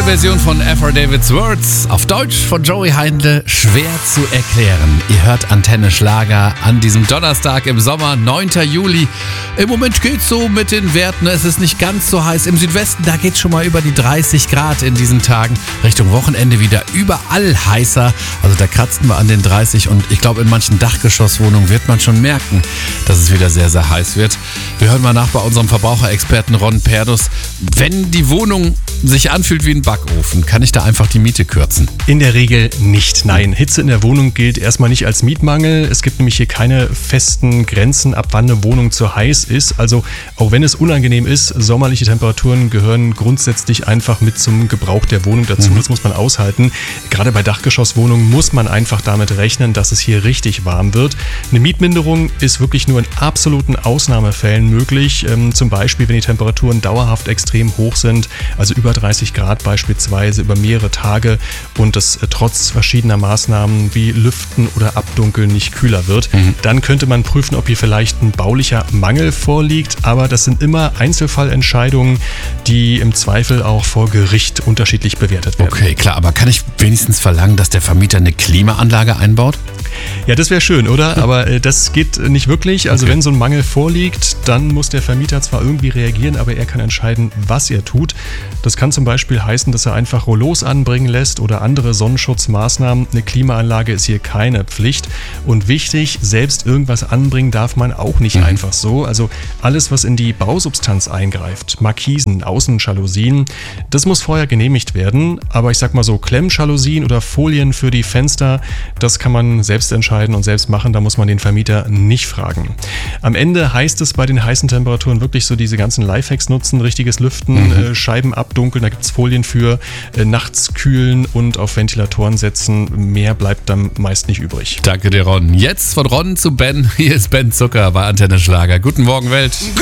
Version von David's Words, auf Deutsch von Joey Heindle, schwer zu erklären. Ihr hört Antenne Schlager an diesem Donnerstag im Sommer, 9. Juli. Im Moment geht's so mit den Werten, es ist nicht ganz so heiß. Im Südwesten, da geht's schon mal über die 30 Grad in diesen Tagen. Richtung Wochenende wieder überall heißer. Also da kratzen wir an den 30 und ich glaube, in manchen Dachgeschosswohnungen wird man schon merken, dass es wieder sehr, sehr heiß wird. Wir hören mal nach bei unserem Verbraucherexperten Ron Perdus. Wenn die Wohnung sich anfühlt wie ein Backofen, kann ich da einfach die Miete kürzen? In der Regel nicht, nein. Hitze in der Wohnung gilt erstmal nicht als Mietmangel. Es gibt nämlich hier keine festen Grenzen, ab wann eine Wohnung zu heiß ist. Also auch wenn es unangenehm ist, sommerliche Temperaturen gehören grundsätzlich einfach mit zum Gebrauch der Wohnung dazu. Das muss man aushalten. Gerade bei Dachgeschosswohnungen muss man einfach damit rechnen, dass es hier richtig warm wird. Eine Mietminderung ist wirklich nur in absoluten Ausnahmefällen möglich. Zum Beispiel, wenn die Temperaturen dauerhaft extrem hoch sind, also über 30 Grad beispielsweise über mehrere Tage und es trotz verschiedener Maßnahmen wie Lüften oder Abdunkeln nicht kühler wird, dann könnte man prüfen, ob hier vielleicht ein baulicher Mangel vorliegt, aber das sind immer Einzelfallentscheidungen, die im Zweifel auch vor Gericht unterschiedlich bewertet werden. Okay, klar, aber kann ich wenigstens verlangen, dass der Vermieter eine Klimaanlage einbaut? Ja, das wäre schön, oder? Aber das geht nicht wirklich. Also wenn so ein Mangel vorliegt, dann muss der Vermieter zwar irgendwie reagieren, aber er kann entscheiden, was er tut. Das kann zum Beispiel heißen, dass er einfach Rollos anbringen lässt oder andere Sonnenschutzmaßnahmen. Eine Klimaanlage ist hier keine Pflicht. Und wichtig, selbst irgendwas anbringen darf man auch nicht einfach so. Also alles, was in die Bausubstanz eingreift, Markisen, Außenjalousien, das muss vorher genehmigt werden. Aber ich sag mal so, Klemmjalousien oder Folien für die Fenster, das kann man selbst entscheiden und selbst machen, da muss man den Vermieter nicht fragen. Am Ende heißt es bei den heißen Temperaturen wirklich so diese ganzen Lifehacks nutzen, richtiges Lüften, Scheiben abdunkeln, da gibt es Folien für, nachts kühlen und auf Ventilatoren setzen. Mehr bleibt dann meist nicht übrig. Danke dir, Ron. Jetzt von Ron zu Ben. Hier ist Ben Zucker bei Antenne Schlager. Guten Morgen, Welt.